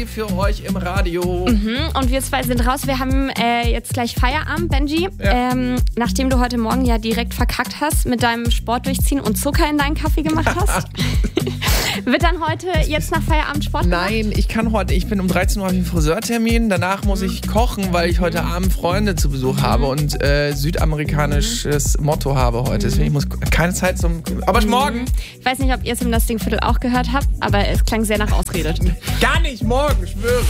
für euch im Radio. Und wir zwei sind raus. Wir haben jetzt gleich Feierabend, Benji. Ja. Nachdem du heute Morgen ja direkt verkackt hast mit deinem Sport durchziehen und Zucker in deinen Kaffee gemacht hast. Wird dann heute jetzt nach Feierabend Sport gemacht? Nein, ich bin um 13 Uhr auf den Friseurtermin. Danach muss ich kochen, weil ich heute Abend Freunde zu Besuch habe und südamerikanisches Motto habe heute. Deswegen ich muss keine Zeit aber morgen. Ich weiß nicht, ob ihr es im Das Ding Viertel auch gehört habt, aber es klang sehr nach Ausrede. Gar nicht morgen, schwöre.